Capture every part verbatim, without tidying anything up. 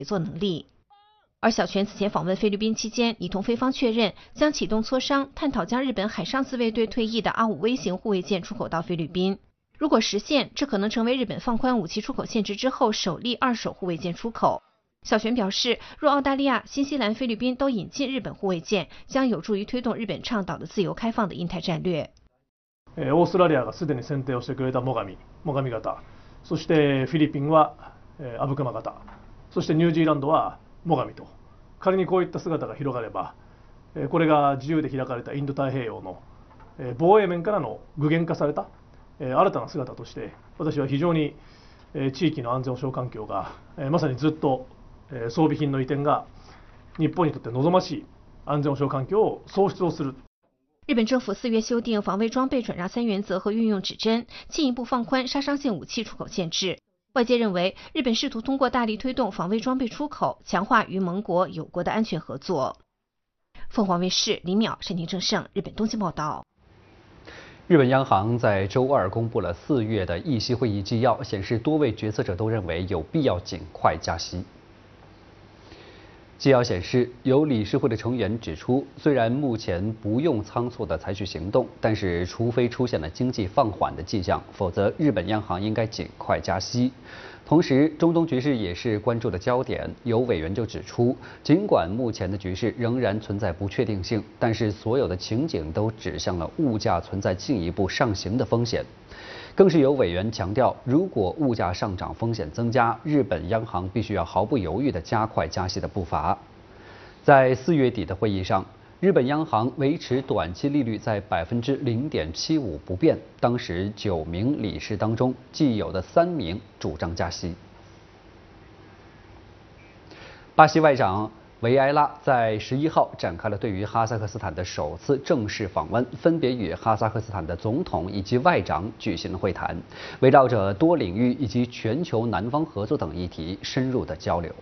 作能力。而小泉此前访问菲律宾期间，已同菲方确认将启动磋商，探讨将日本海上自卫队退役的阿五微型护卫舰出口到菲律宾。如果实现，这可能成为日本放宽武器出口限制之后首例二手护卫舰出口。小泉表示，若澳大利亚、新西兰、菲律宾都引进日本护衛舰，将有助于推动日本倡导的自由开放的印太战略。 オーストラリアがすでに選定をしてくれた最上、最上型、そしてフィリピンは阿武隈型、そしてニュージーランドは最上と、仮にこういった姿が広がれば、これが自由で開かれたインド太平洋の防衛面からの具現化された新たな姿として、私は非常に地域の安全保障環境がまさにずっと装備品の移転が日本にとって望ましい安全保障環境を創出をする。 日本政府四月修订防卫装备转让三原则和运用指针，进一步放宽杀伤性武器出口限制。外界认为，日本试图通过大力推动防卫装备出口，强化与盟国、友国的安全合作。凤凰卫视李淼、沈婷正盛，日本东京报道。 日本央行在周二公布了四月的议息会议纪要，显示多位决策者都认为有必要尽快加息。纪要显示，有理事会的成员指出，虽然目前不用仓促地采取行动，但是除非出现了经济放缓的迹象，否则日本央行应该尽快加息。同时，中东局势也是关注的焦点。有委员就指出，尽管目前的局势仍然存在不确定性，但是所有的情景都指向了物价存在进一步上行的风险。更是有委员强调，如果物价上涨风险增加，日本央行必须要毫不犹豫地加快加息的步伐。在四月底的会议上，日本央行维持短期利率在百分之零点七五不变。当时九名理事当中，既有的三名主张加息。巴西外长维埃拉在十一号展开了对于哈萨克斯坦的首次正式访问，分别与哈萨克斯坦的总统以及外长举行了会谈，围绕着多领域以及全球南方合作等议题深入的交流。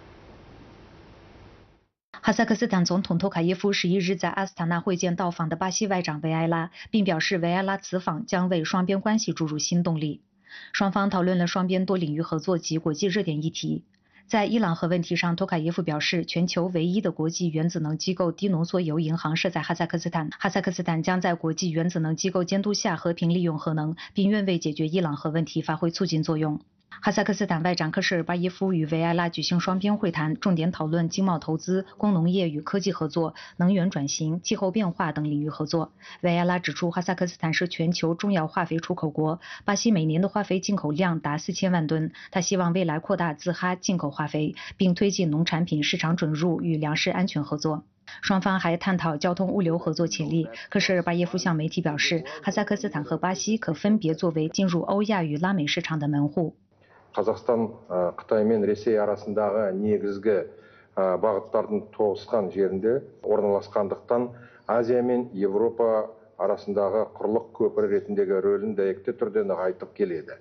哈萨克斯坦总统托卡耶夫十一日在阿斯塔纳会见到访的巴西外长维埃拉，并表示维埃拉此访将为双边关系注入新动力。双方讨论了双边多领域合作及国际热点议题。在伊朗核问题上，托卡耶夫表示，全球唯一的国际原子能机构低浓缩铀银行设在哈萨克斯坦，哈萨克斯坦将在国际原子能机构监督下和平利用核能，并愿为解决伊朗核问题发挥促进作用。哈萨克斯坦外长科什尔巴耶夫与维埃拉举行双边会谈，重点讨论经贸投资、工农业与科技合作、能源转型、气候变化等领域合作。维埃拉指出，哈萨克斯坦是全球重要化肥出口国，巴西每年的化肥进口量达四千万吨。他希望未来扩大自哈进口化肥，并推进农产品市场准入与粮食安全合作。双方还探讨交通物流合作潜力。科什尔巴耶夫向媒体表示，哈萨克斯坦和巴西可分别作为进入欧亚与拉美市场的门户。 қазақстан қытай мен ресей арасындағы негізгі бағыттардың тоғысқан жерінде орналасқандықтан азия мен еуропа арасындағы құрлық көпірі ретіндегі рөлін дәйекті түрде нығайтып келеді.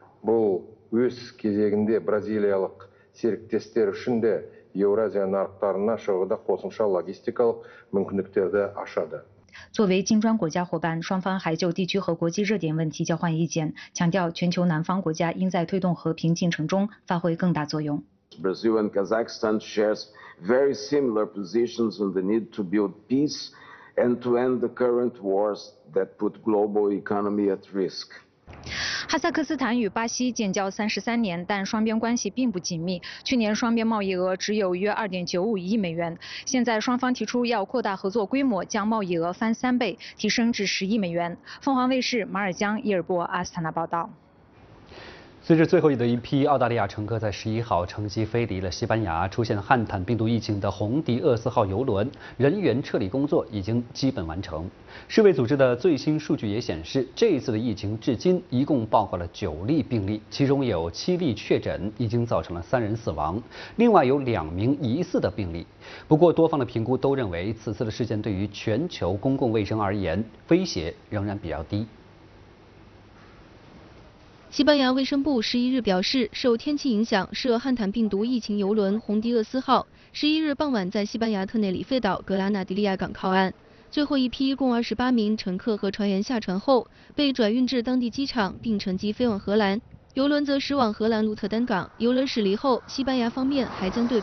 Бұл өз кезегінде бразилиялық серіктестер үшін де еуразия нарықтарына шығуда қосымша логистикалық мүмкіндіктерді ашады。 作为金砖国家伙伴，双方还就地区和国际热点问题交换意见，强调全球南方国家应在推动和平进程中发挥更大作用。 Brazil and Kazakhstan shares very similar positions on the need to build peace and to end the current wars that put global economy at risk. 哈萨克斯坦与巴西建交三十三年，但双边关系并不紧密。去年双边贸易额只有约二点九五亿美元，现在双方提出要扩大合作规模，将贸易额翻三倍，提升至十亿美元。凤凰卫视马尔江、伊尔波阿斯塔纳报道。 随着最后的一批澳大利亚乘客在十一号乘机飞离了西班牙，出现汉坦病毒疫情的红迪厄斯号邮轮人员撤离工作已经基本完成。世卫组织的最新数据也显示，这一次的疫情至今一共报告了九例病例，其中有七例确诊，已经造成了三人死亡，另外有两名疑似的病例。不过，多方的评估都认为，此次的事件对于全球公共卫生而言，威胁仍然比较低。 西班牙卫生部十一日表示，受天气影响，涉汉坦病毒疫情邮轮红迪厄斯号十一日傍晚在西班牙特内里费岛格拉纳迪利亚港靠岸。最后一批共二十八名乘客和船员下船后，被转运至当地机场，并乘机飞往荷兰。 邮轮则驶往荷兰鹿特丹港。邮轮驶离后，西班牙方面还将对